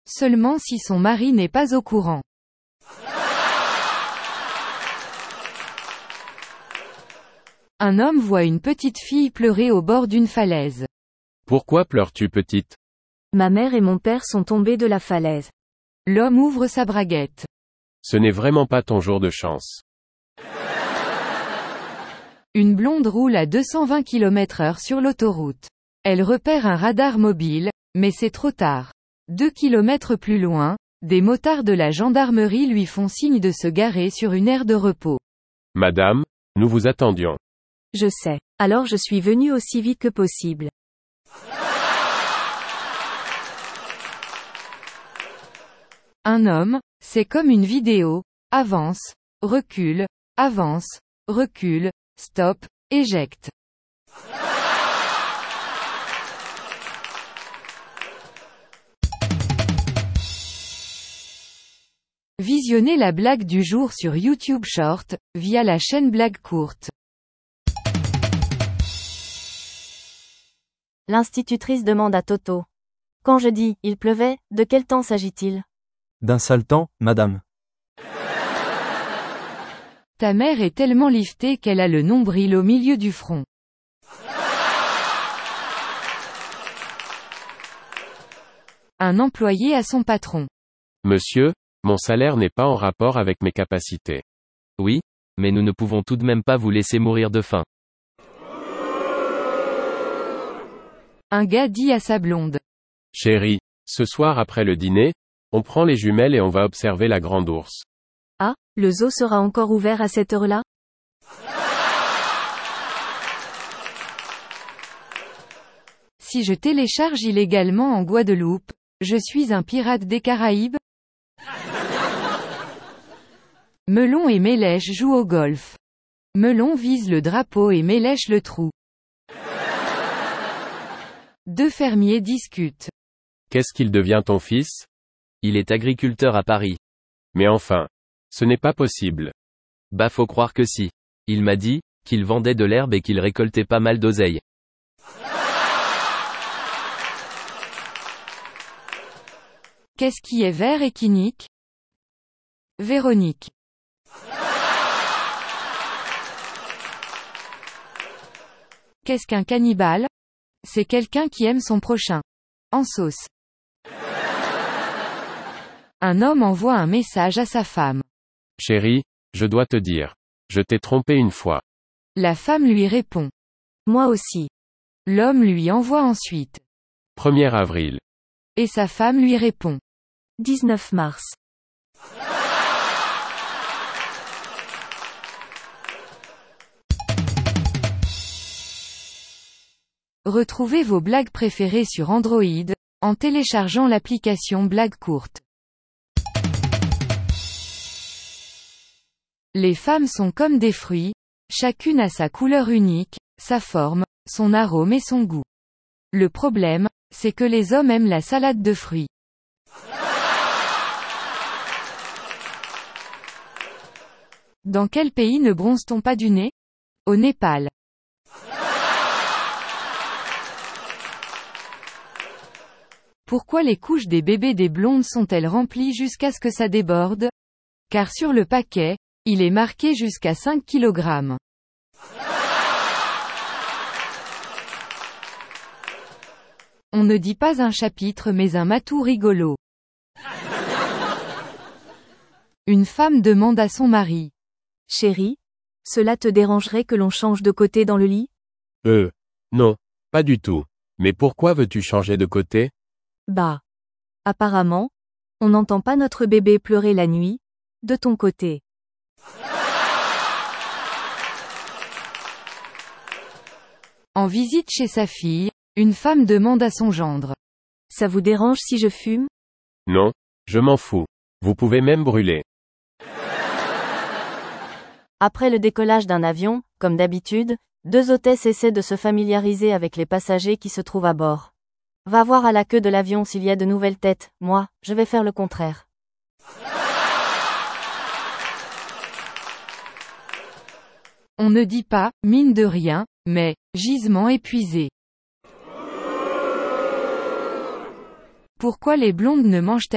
Seulement si son mari n'est pas au courant. Un homme voit une petite fille pleurer au bord d'une falaise. Pourquoi pleures-tu, petite? Ma mère et mon père sont tombés de la falaise. L'homme ouvre sa braguette. Ce n'est vraiment pas ton jour de chance. Une blonde roule à 220 km/h sur l'autoroute. Elle repère un radar mobile, mais c'est trop tard. 2 kilomètres plus loin, des motards de la gendarmerie lui font signe de se garer sur une aire de repos. Madame, nous vous attendions. Je sais. Alors je suis venue aussi vite que possible. Un homme, c'est comme une vidéo, avance, recule, stop, éjecte. Visionnez la blague du jour sur YouTube Short, via la chaîne Blague Courte. L'institutrice demande à Toto. Quand je dis « il pleuvait », de quel temps s'agit-il? D'un sale temps, madame. Ta mère est tellement liftée qu'elle a le nombril au milieu du front. Un employé à son patron. Monsieur, mon salaire n'est pas en rapport avec mes capacités. Oui, mais nous ne pouvons tout de même pas vous laisser mourir de faim. Un gars dit à sa blonde. Chérie, ce soir après le dîner, on prend les jumelles et on va observer la grande ours. Ah, le zoo sera encore ouvert à cette heure-là? Si je télécharge illégalement en Guadeloupe, je suis un pirate des Caraïbes? Melon et Mélèche jouent au golf. Melon vise le drapeau et Mélèche le trou. Deux fermiers discutent. Qu'est-ce qu'il devient ton fils? Il est agriculteur à Paris. Mais enfin, ce n'est pas possible. Bah faut croire que si. Il m'a dit, qu'il vendait de l'herbe et qu'il récoltait pas mal d'oseille. Qu'est-ce qui est vert et qui nique? Véronique. Qu'est-ce qu'un cannibale? C'est quelqu'un qui aime son prochain. En sauce. Un homme envoie un message à sa femme. Chérie, je dois te dire. Je t'ai trompé une fois. La femme lui répond. Moi aussi. L'homme lui envoie ensuite. 1er avril. Et sa femme lui répond. 19 mars. Retrouvez vos blagues préférées sur Android, en téléchargeant l'application Blague Courte. Les femmes sont comme des fruits, chacune a sa couleur unique, sa forme, son arôme et son goût. Le problème, c'est que les hommes aiment la salade de fruits. Dans quel pays ne bronze-t-on pas du nez? Au Népal. Pourquoi les couches des bébés des blondes sont-elles remplies jusqu'à ce que ça déborde? Car sur le paquet, il est marqué jusqu'à 5 kg. On ne dit pas un chapitre mais un matou rigolo. Une femme demande à son mari. Chérie, cela te dérangerait que l'on change de côté dans le lit? Non, pas du tout. Mais pourquoi veux-tu changer de côté? Bah. Apparemment, on n'entend pas notre bébé pleurer la nuit, de ton côté. En visite chez sa fille, une femme demande à son gendre. Ça vous dérange si je fume? Non, je m'en fous. Vous pouvez même brûler. Après le décollage d'un avion, comme d'habitude, 2 hôtesses essaient de se familiariser avec les passagers qui se trouvent à bord. Va voir à la queue de l'avion s'il y a de nouvelles têtes, moi, je vais faire le contraire. On ne dit pas, mine de rien, mais, gisement épuisé. Pourquoi les blondes ne mangent-elles